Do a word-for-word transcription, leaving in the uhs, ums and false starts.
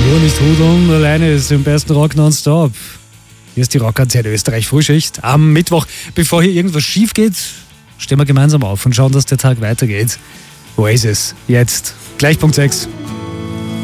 Nur nicht hudeln, alleine ist im besten Rock nonstop. Hier ist die Rockantenne Österreich Frühschicht. Am Mittwoch, bevor hier irgendwas schief geht, stehen wir gemeinsam auf und schauen, dass der Tag weitergeht. Oasis, jetzt, gleich Punkt sechs.